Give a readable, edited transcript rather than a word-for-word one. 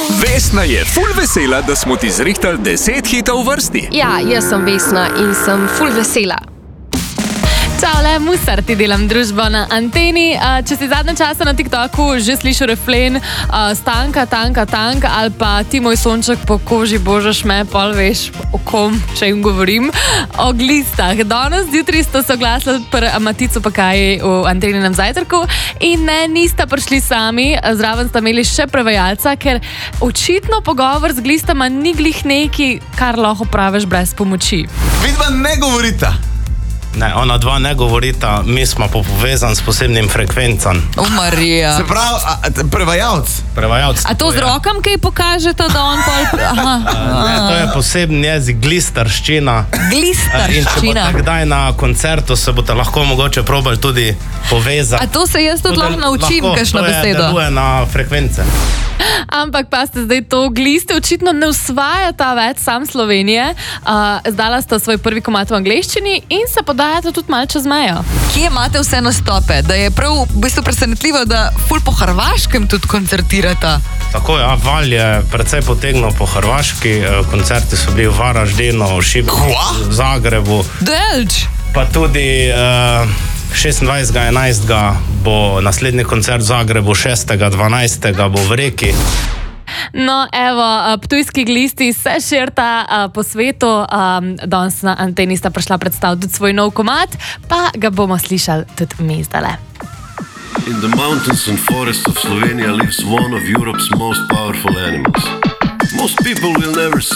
Vesna je ful vesela, da smo ti zrihtali 10 hitov v vrsti. Ja, jaz sem Vesna in sem ful vesela. Čaule, Musar, ti delam družbo na Anteni. Če si zadnje čase na TikToku že slišal refren stanka, ali pa ti moj sonček po koži božaš me, pol veš, o kom, če jim govorim, o glistah. Danes zjutraj sta se oglasila pri Maticu Pakaji v Anteninem zajtrku in ne, nista prišli sami, zraven sta imeli še prevajalca, ker očitno pogovor z glistama ni glih neki, kar lahko praviš brez pomoči. Vidva ne govorita. Ne, ona dva ne govorita, mi smo pa povezani s posebnim frekvencam. Marija. Se pravi, prevajalc. A to z rokom kaj pokažete, da on pol... Ne, to je poseben jezik, glistarščina. In če boste kdaj na koncertu, se boste lahko mogoče probali tudi povezati. A to se jaz tudi lahko naučim, kakšno besedo? To deluje na frekvence. Ampak pa ste zdaj to gliste, očitno ne usvajata več sam Slovenije. Zdala sta svoj prvi komad v angleščini in se podajata tudi malo čez mejo. Kje imate vse nastope? Da je prav v bistvu presenetljivo, da ful po hrvaškem tudi koncertirata. Tako je, Val je precej potegnil po hrvaški, koncerti so bili v Varaždinu, v Šibenik, v Zagrebu. Delč! Pa tudi 26.11. bo naslednji koncert v Zagrebu, 6.12. bo v Reki. No, evo, ptujski glisti se širta po svetu. Danes na Anteni sta prišla predstaviti tudi svoj nov komad, pa ga bomo slišali tudi mi zdale. In the mountains and forests of Slovenia lives one of Europe's most powerful animals. Most people will never